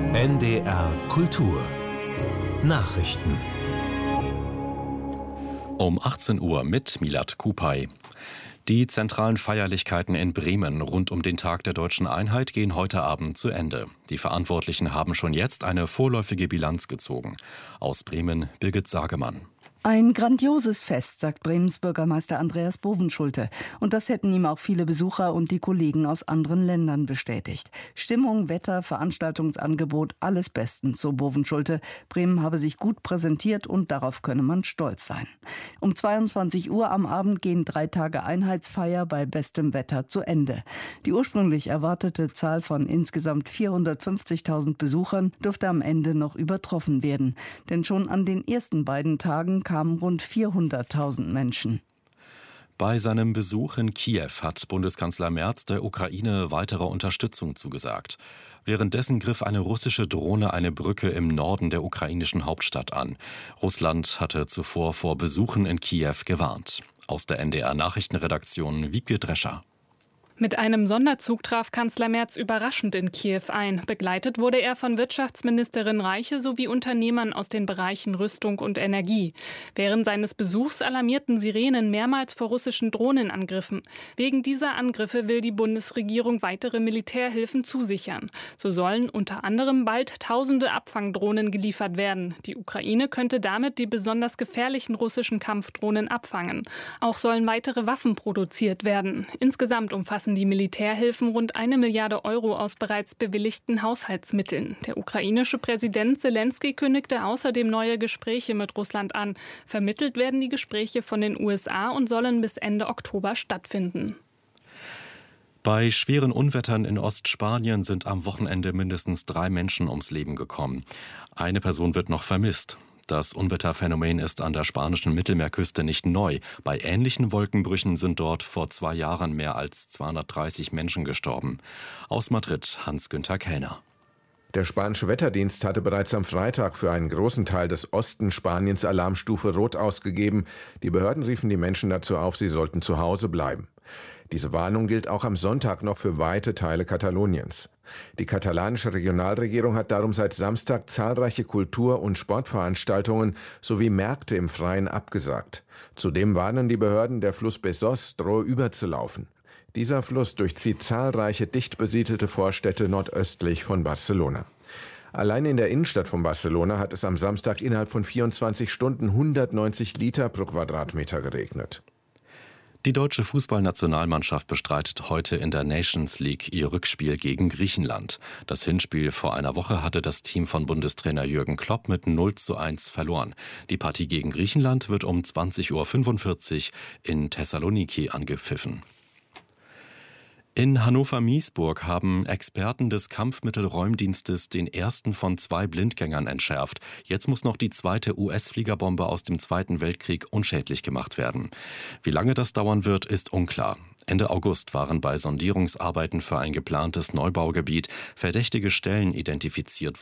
NDR Kultur Nachrichten Um 18 Uhr mit Milad Kupay. Die zentralen Feierlichkeiten in Bremen rund um den Tag der Deutschen Einheit gehen heute Abend zu Ende. Die Verantwortlichen haben schon jetzt eine vorläufige Bilanz gezogen. Aus Bremen Birgit Sagemann. Ein grandioses Fest, sagt Bremens Bürgermeister Andreas Bovenschulte. Und das hätten ihm auch viele Besucher und die Kollegen aus anderen Ländern bestätigt. Stimmung, Wetter, Veranstaltungsangebot, alles bestens, so Bovenschulte. Bremen habe sich gut präsentiert und darauf könne man stolz sein. Um 22 Uhr am Abend gehen 3 Tage Einheitsfeier bei bestem Wetter zu Ende. Die ursprünglich erwartete Zahl von insgesamt 450.000 Besuchern dürfte am Ende noch übertroffen werden. Denn schon an den ersten beiden Tagen kamen rund 400.000 Menschen. Bei seinem Besuch in Kiew hat Bundeskanzler Merz der Ukraine weitere Unterstützung zugesagt. Währenddessen griff eine russische Drohne eine Brücke im Norden der ukrainischen Hauptstadt an. Russland hatte zuvor vor Besuchen in Kiew gewarnt. Aus der NDR-Nachrichtenredaktion Wiebke Drescher. Mit einem Sonderzug traf Kanzler Merz überraschend in Kiew ein. Begleitet wurde er von Wirtschaftsministerin Reiche sowie Unternehmern aus den Bereichen Rüstung und Energie. Während seines Besuchs alarmierten Sirenen mehrmals vor russischen Drohnenangriffen. Wegen dieser Angriffe will die Bundesregierung weitere Militärhilfen zusichern. So sollen unter anderem bald tausende Abfangdrohnen geliefert werden. Die Ukraine könnte damit die besonders gefährlichen russischen Kampfdrohnen abfangen. Auch sollen weitere Waffen produziert werden. Insgesamt umfassen die Militärhilfen rund 1 Milliarde Euro aus bereits bewilligten Haushaltsmitteln. Der ukrainische Präsident Selenskyj kündigte außerdem neue Gespräche mit Russland an. Vermittelt werden die Gespräche von den USA und sollen bis Ende Oktober stattfinden. Bei schweren Unwettern in Ostspanien sind am Wochenende mindestens 3 Menschen ums Leben gekommen. Eine Person wird noch vermisst. Das Unwetterphänomen ist an der spanischen Mittelmeerküste nicht neu. Bei ähnlichen Wolkenbrüchen sind dort vor 2 Jahren mehr als 230 Menschen gestorben. Aus Madrid Hans-Günther Kellner. Der spanische Wetterdienst hatte bereits am Freitag für einen großen Teil des Osten Spaniens Alarmstufe Rot ausgegeben. Die Behörden riefen die Menschen dazu auf, sie sollten zu Hause bleiben. Diese Warnung gilt auch am Sonntag noch für weite Teile Kataloniens. Die katalanische Regionalregierung hat darum seit Samstag zahlreiche Kultur- und Sportveranstaltungen sowie Märkte im Freien abgesagt. Zudem warnen die Behörden, der Fluss Besós drohe überzulaufen. Dieser Fluss durchzieht zahlreiche dicht besiedelte Vorstädte nordöstlich von Barcelona. Allein in der Innenstadt von Barcelona hat es am Samstag innerhalb von 24 Stunden 190 Liter pro Quadratmeter geregnet. Die deutsche Fußballnationalmannschaft bestreitet heute in der Nations League ihr Rückspiel gegen Griechenland. Das Hinspiel vor einer Woche hatte das Team von Bundestrainer Jürgen Klopp mit 0:1 verloren. Die Partie gegen Griechenland wird um 20:45 Uhr in Thessaloniki angepfiffen. In Hannover-Miesburg haben Experten des Kampfmittelräumdienstes den ersten von 2 Blindgängern entschärft. Jetzt muss noch die zweite US-Fliegerbombe aus dem Zweiten Weltkrieg unschädlich gemacht werden. Wie lange das dauern wird, ist unklar. Ende August waren bei Sondierungsarbeiten für ein geplantes Neubaugebiet verdächtige Stellen identifiziert